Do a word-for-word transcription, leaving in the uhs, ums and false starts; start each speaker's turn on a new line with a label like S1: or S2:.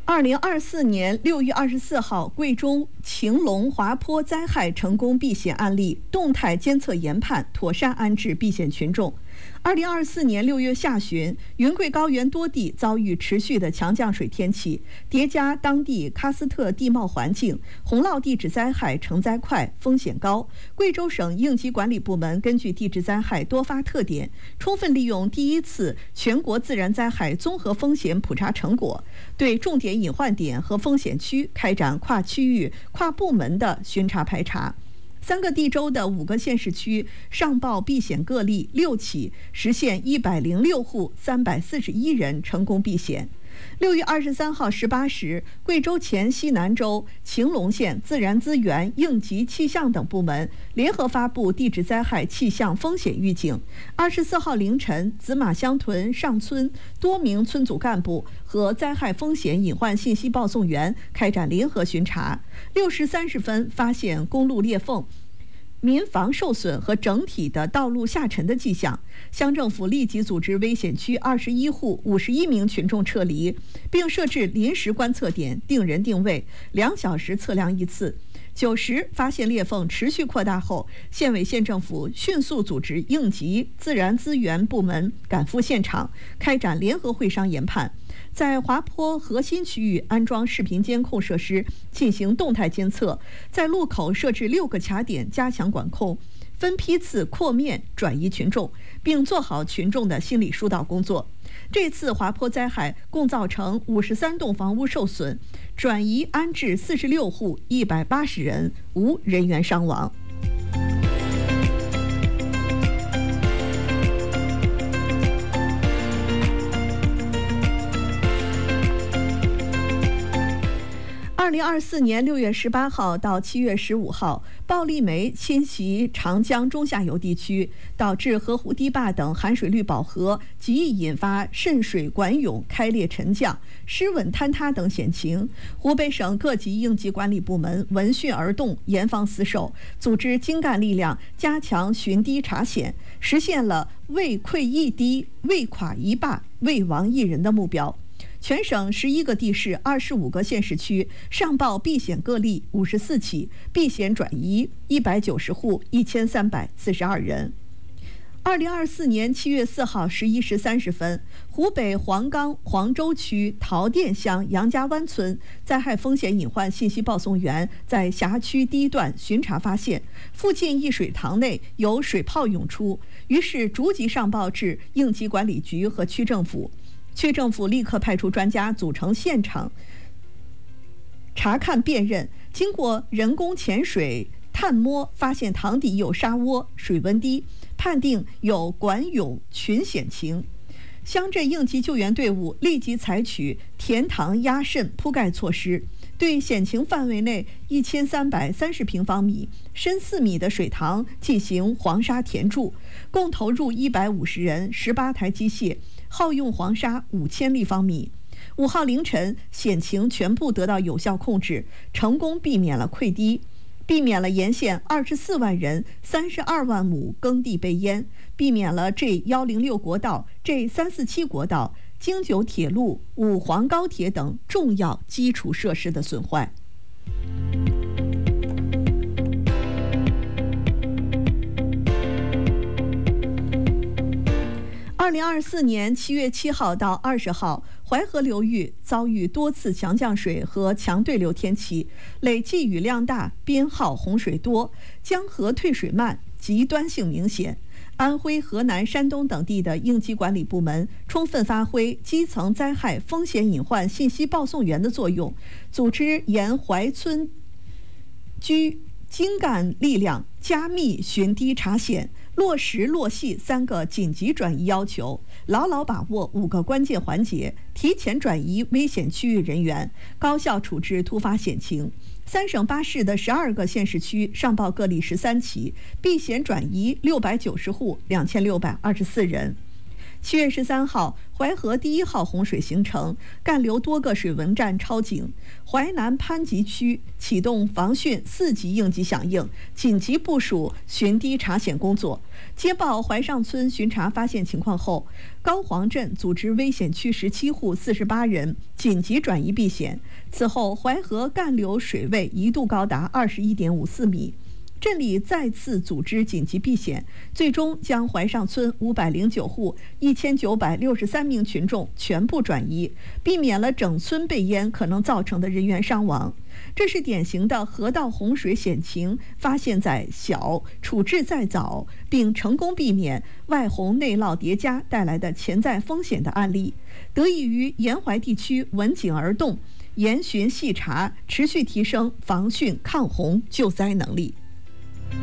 S1: 二零二四年六月二十四号，贵州晴隆滑坡灾害成功避险案例动态监测研判，妥善安置避险群众。二零二四年六月下旬，云贵高原多地遭遇持续的强降水天气，叠加当地喀斯特地貌环境，洪涝地质灾害成灾快，风险高。贵州省应急管理部门根据地质灾害多发特点，充分利用第一次全国自然灾害综合风险普查成果，对重点隐患点和风险区开展跨区域、跨部门的巡查排查。三个地州的五个县市区上报避险个例六起，实现一百零六户三百四十一人成功避险。六月二十三号十八时，贵州黔西南州晴隆县自然资源、应急气象等部门联合发布地质灾害气象风险预警。二十四号凌晨，紫马乡屯上村多名村组干部和灾害风险隐患信息报送员开展联合巡查。六时三十分，发现公路裂缝、民房受损和整体的道路下沉的迹象，乡政府立即组织危险区二十一户五十一名群众撤离，并设置临时观测点，定人定位，两小时测量一次。九时发现裂缝持续扩大后，县委县政府迅速组织应急自然资源部门赶赴现场，开展联合会商研判，在滑坡核心区域安装视频监控设施，进行动态监测，在路口设置六个卡点加强管控，分批次扩面转移群众，并做好群众的心理疏导工作。这次滑坡灾害共造成五十三栋房屋受损，转移安置四十六户一百八十人，无人员伤亡。二零二四年六月十八号到七月十五号，暴力煤侵袭长江中下游地区，导致河湖堤坝等含水率饱和，极易引发渗水管涌、开裂沉降、失稳坍塌等险情。湖北省各级应急管理部门闻讯而动，严防死守，组织精干力量加强巡堤查险，实现了未溃一堤、未垮一坝、未亡一人的目标。全省十一个地市、二十五个县市区上报避险个例五十四起，避险转移一百九十户一千三百四十二人。二零二四年七月四号十一时三十分，湖北黄冈黄州区桃店乡杨家湾村灾害风险隐患信息报送员在辖区堤段巡查发现，附近一水塘内有水泡涌出，于是逐级上报至应急管理局和区政府。区政府立刻派出专家组成现场查看辨认，经过人工潜水探摸，发现塘底有沙窝，水温低，判定有管涌群险情。乡镇应急救援队伍立即采取填塘压渗铺盖措施，对险情范围内一千三百三十平方米、深四米的水塘进行黄沙填筑，共投入一百五十人、十八台机械，耗用黄沙五千立方米。五号凌晨，险情全部得到有效控制，成功避免了溃堤，避免了沿线二十四万人、三十二万亩耕地被淹，避免了 G 一零六国道、G 三四七国道、京九铁路、五黄高铁等重要基础设施的损坏。二零二四年七月七号到二十号，淮河流域遭遇多次强降水和强对流天气，累计雨量大，编号洪水多，江河退水慢，极端性明显。安徽、河南、山东等地的应急管理部门充分发挥基层灾害风险隐患信息报送员的作用，组织沿淮村居精干力量，加密巡堤查险，落实落细三个紧急转移要求，牢牢把握五个关键环节，提前转移危险区域人员，高效处置突发险情。三省八市的十二个县市区上报个例十三起，避险转移六百九十户两千六百二十四人。 七月十三号，淮河第一号洪水形成，干流多个水文站超警，淮南潘集区启动防汛四级应急响应，紧急部署巡堤查险工作。接报淮上村巡查发现情况后，高黄镇组织危险区十七户四十八人紧急转移避险。此后，淮河干流水位一度高达二十一点五四米。镇里再次组织紧急避险，最终将淮上村五百零九户一千九百六十三名群众全部转移，避免了整村被淹可能造成的人员伤亡。这是典型的河道洪水险情发现在小，处置在早，并成功避免外洪内涝叠加带来的潜在风险的案例，得益于沿淮地区闻警而动，严巡细查，持续提升防汛抗洪救灾能力。